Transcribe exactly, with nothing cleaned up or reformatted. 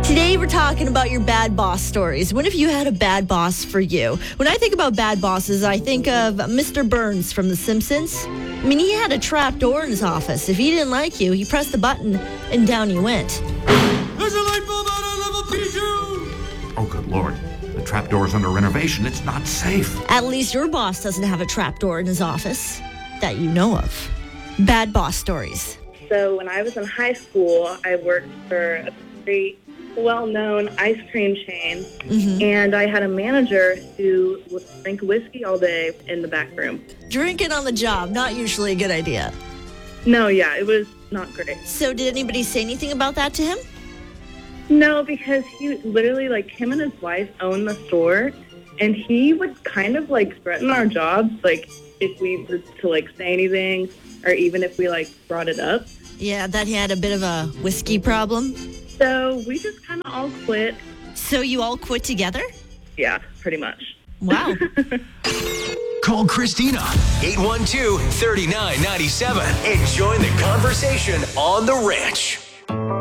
Today we're talking about your bad boss stories. When have you had a bad boss for you? When I think about bad bosses, I think of Mister Burns from The Simpsons. I mean, he had a trap door in his office. If he didn't like you, he pressed the button and down he went. There's a light bulb out on level P two! Oh, good Lord. The trapdoor's under renovation. It's not safe. At least your boss doesn't have a trap door in his office that you know of. Bad boss stories. So when I was in high school, I worked for a very well-known ice cream chain, Mm-hmm. and I had a manager who would drink whiskey all day in the back room. Drinking on the job, not usually a good idea. No, yeah, it was not great. So did anybody say anything about that to him? No, because he literally, like, him and his wife own the store, and he would kind of, like, threaten our jobs, like, if we were to, like, say anything, or even if we, like, brought it up. Yeah, that he had a bit of a whiskey problem. So we just kind of all quit. So you all quit together? Yeah, pretty much. Wow. Call Christina, eight one two, three nine nine seven, and join the conversation on The Ranch.